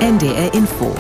NDR Info.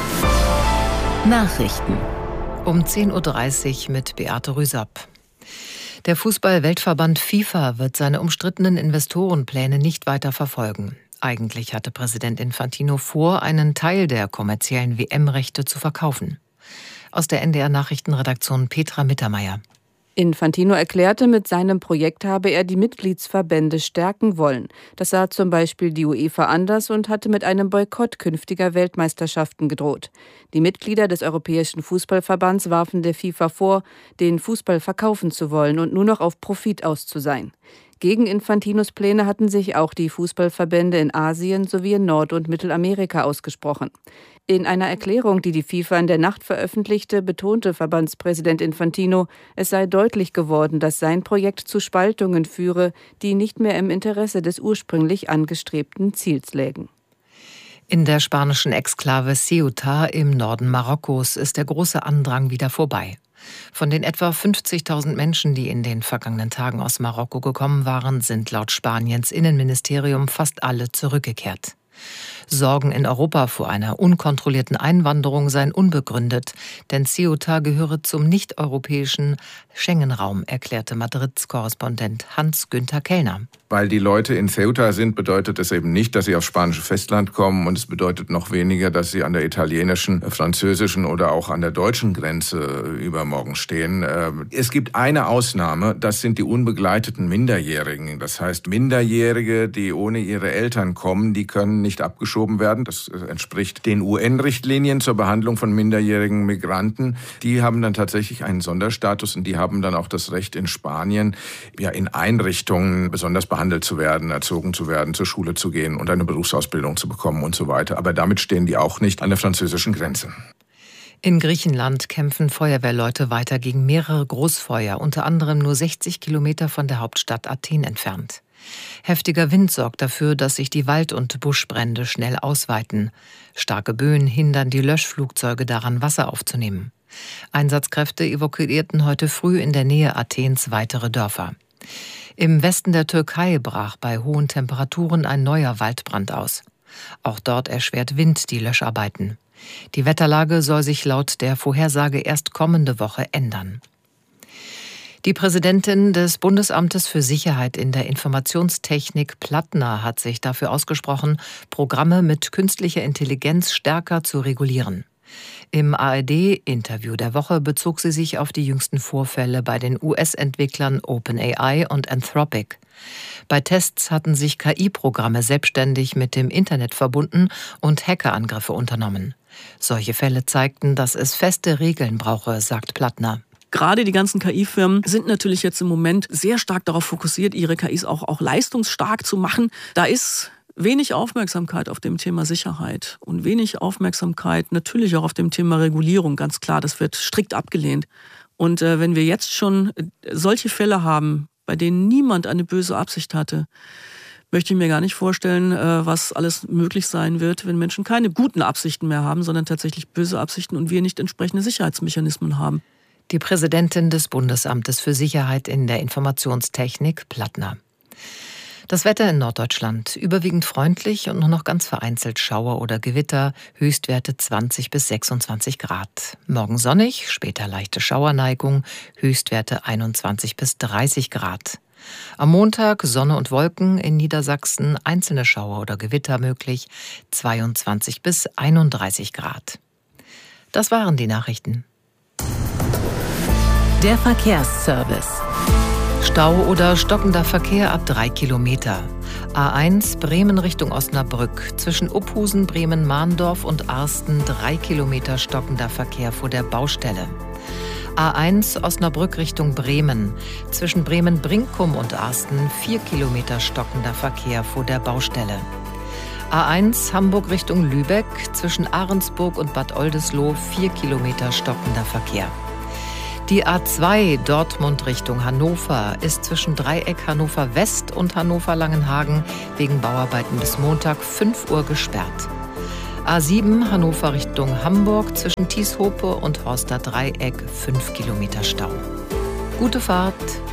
Nachrichten. Um 10.30 Uhr mit Beate Rüsapp. Der Fußball-Weltverband FIFA wird seine umstrittenen Investorenpläne nicht weiter verfolgen. Eigentlich hatte Präsident Infantino vor, einen Teil der kommerziellen WM-Rechte zu verkaufen. Aus der NDR-Nachrichtenredaktion Petra Mittermeier. Infantino erklärte, mit seinem Projekt habe er die Mitgliedsverbände stärken wollen. Das sah zum Beispiel die UEFA anders und hatte mit einem Boykott künftiger Weltmeisterschaften gedroht. Die Mitglieder des Europäischen Fußballverbands warfen der FIFA vor, den Fußball verkaufen zu wollen und nur noch auf Profit aus zu sein. Gegen Infantinos Pläne hatten sich auch die Fußballverbände in Asien sowie in Nord- und Mittelamerika ausgesprochen. In einer Erklärung, die die FIFA in der Nacht veröffentlichte, betonte Verbandspräsident Infantino, es sei deutlich geworden, dass sein Projekt zu Spaltungen führe, die nicht mehr im Interesse des ursprünglich angestrebten Ziels lägen. In der spanischen Exklave Ceuta im Norden Marokkos ist der große Andrang wieder vorbei. Von den etwa 50.000 Menschen, die in den vergangenen Tagen aus Marokko gekommen waren, sind laut Spaniens Innenministerium fast alle zurückgekehrt. Sorgen in Europa vor einer unkontrollierten Einwanderung seien unbegründet, denn Ceuta gehöre zum nicht-europäischen Schengen-Raum, erklärte Madrids Korrespondent Hans-Günther Kellner. Weil die Leute in Ceuta sind, bedeutet es eben nicht, dass sie aufs spanische Festland kommen, und es bedeutet noch weniger, dass sie an der italienischen, französischen oder auch an der deutschen Grenze übermorgen stehen. Es gibt eine Ausnahme, das sind die unbegleiteten Minderjährigen. Das heißt, Minderjährige, die ohne ihre Eltern kommen, die können nicht abgeschoben werden. Das entspricht den UN-Richtlinien zur Behandlung von minderjährigen Migranten. Die haben dann tatsächlich einen Sonderstatus und die haben dann auch das Recht in Spanien, in Einrichtungen besonders behandelt zu werden, erzogen zu werden, zur Schule zu gehen und eine Berufsausbildung zu bekommen und so weiter. Aber damit stehen die auch nicht an der französischen Grenze. In Griechenland kämpfen Feuerwehrleute weiter gegen mehrere Großfeuer, unter anderem nur 60 Kilometer von der Hauptstadt Athen entfernt. Heftiger Wind sorgt dafür, dass sich die Wald- und Buschbrände schnell ausweiten. Starke Böen hindern die Löschflugzeuge daran, Wasser aufzunehmen. Einsatzkräfte evakuierten heute früh in der Nähe Athens weitere Dörfer. Im Westen der Türkei brach bei hohen Temperaturen ein neuer Waldbrand aus. Auch dort erschwert Wind die Löscharbeiten. Die Wetterlage soll sich laut der Vorhersage erst kommende Woche ändern. Die Präsidentin des Bundesamtes für Sicherheit in der Informationstechnik, Plattner, hat sich dafür ausgesprochen, Programme mit künstlicher Intelligenz stärker zu regulieren. Im ARD-Interview der Woche bezog sie sich auf die jüngsten Vorfälle bei den US-Entwicklern OpenAI und Anthropic. Bei Tests hatten sich KI-Programme selbstständig mit dem Internet verbunden und Hackerangriffe unternommen. Solche Fälle zeigten, dass es feste Regeln brauche, sagt Plattner. Gerade die ganzen KI-Firmen sind natürlich jetzt im Moment sehr stark darauf fokussiert, ihre KIs auch leistungsstark zu machen. Da ist wenig Aufmerksamkeit auf dem Thema Sicherheit und wenig Aufmerksamkeit natürlich auch auf dem Thema Regulierung. Ganz klar, das wird strikt abgelehnt. Und wenn wir jetzt schon solche Fälle haben, bei denen niemand eine böse Absicht hatte, möchte ich mir gar nicht vorstellen, was alles möglich sein wird, wenn Menschen keine guten Absichten mehr haben, sondern tatsächlich böse Absichten und wir nicht entsprechende Sicherheitsmechanismen haben. Die Präsidentin des Bundesamtes für Sicherheit in der Informationstechnik, Plattner. Das Wetter in Norddeutschland überwiegend freundlich und nur noch ganz vereinzelt Schauer oder Gewitter, Höchstwerte 20 bis 26 Grad. Morgen sonnig, später leichte Schauerneigung, Höchstwerte 21 bis 30 Grad. Am Montag Sonne und Wolken, in Niedersachsen einzelne Schauer oder Gewitter möglich, 22 bis 31 Grad. Das waren die Nachrichten. Der Verkehrsservice. Stau oder stockender Verkehr ab 3 Kilometer. A1 Bremen Richtung Osnabrück. Zwischen Uphusen, Bremen-Mahndorf und Arsten 3 Kilometer stockender Verkehr vor der Baustelle. A1 Osnabrück Richtung Bremen. Zwischen Bremen-Brinkum und Arsten 4 Kilometer stockender Verkehr vor der Baustelle. A1 Hamburg Richtung Lübeck. Zwischen Ahrensburg und Bad Oldesloe 4 Kilometer stockender Verkehr. Die A2 Dortmund Richtung Hannover ist zwischen Dreieck Hannover West und Hannover Langenhagen wegen Bauarbeiten bis Montag 5 Uhr gesperrt. A7 Hannover Richtung Hamburg zwischen Tieshope und Horster Dreieck 5 Kilometer Stau. Gute Fahrt!